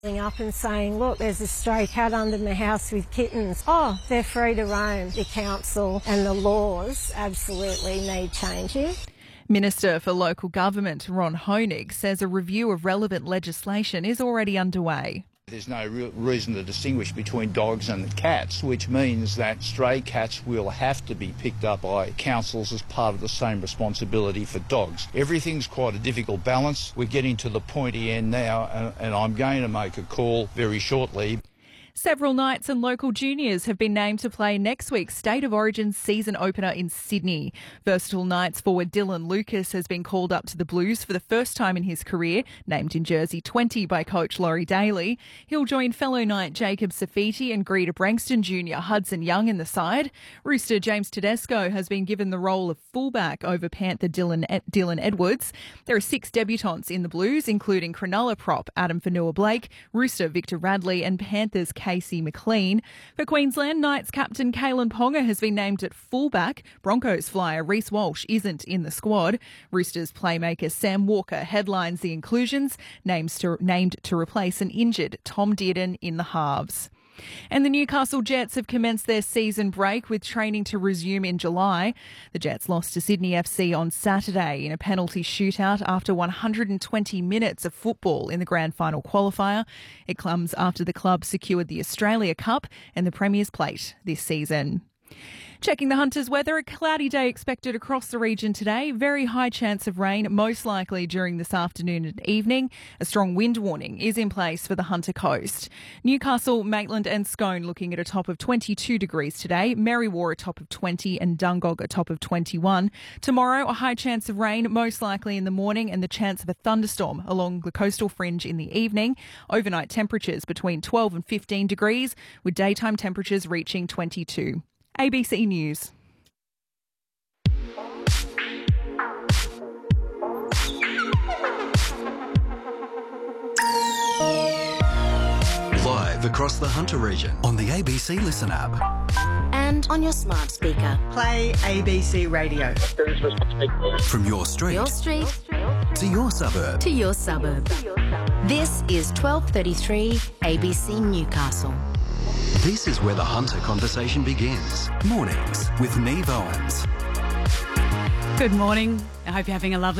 up and saying, look, there's a stray cat under my house with kittens. Oh, they're free to roam. The council and the laws absolutely need changing. Minister for Local Government Ron Honig says a review of relevant legislation is already underway. There's no real reason to distinguish between dogs and cats, which means that stray cats will have to be picked up by councils as part of the same responsibility for dogs. Everything's quite a difficult balance. We're getting to the pointy end now, and I'm going to make a call very shortly. Several Knights and local juniors have been named to play next week's State of Origin season opener in Sydney. Versatile Knights forward Dylan Lucas has been called up to the Blues for the first time in his career, named in jersey 20 by coach Laurie Daly. He'll join fellow Knight Jacob Safiti and Greeta Brankston Jr. Hudson Young in the side. Rooster James Tedesco has been given the role of fullback over Panther Dylan Edwards. There are 6 debutants in the Blues, including Cronulla prop Adam Fanua-Blake, Rooster Victor Radley and Panthers Casey McLean. For Queensland, Knights captain Kalen Ponga has been named at fullback. Broncos flyer Reece Walsh isn't in the squad. Roosters playmaker Sam Walker headlines the inclusions, named to replace an injured Tom Dearden in the halves. And the Newcastle Jets have commenced their season break with training to resume in July. The Jets lost to Sydney FC on Saturday in a penalty shootout after 120 minutes of football in the grand final qualifier. It comes after the club secured the Australia Cup and the Premier's Plate this season. Checking the Hunters weather, a cloudy day expected across the region today. Very high chance of rain, most likely during this afternoon and evening. A strong wind warning is in place for the Hunter Coast. Newcastle, Maitland and Scone looking at a top of 22 degrees today. Merriwa a top of 20 and Dungog a top of 21. Tomorrow, a high chance of rain, most likely in the morning, and the chance of a thunderstorm along the coastal fringe in the evening. Overnight temperatures between 12 and 15 degrees, with daytime temperatures reaching 22. ABC News. Live across the Hunter region on the ABC Listen app. And on your smart speaker. Play ABC Radio. From your street. Your street. To your suburb. To your suburb. This is 1233 ABC Newcastle. This is where the Hunter conversation begins. Mornings with Neve Owens. Good morning. I hope you're having a lovely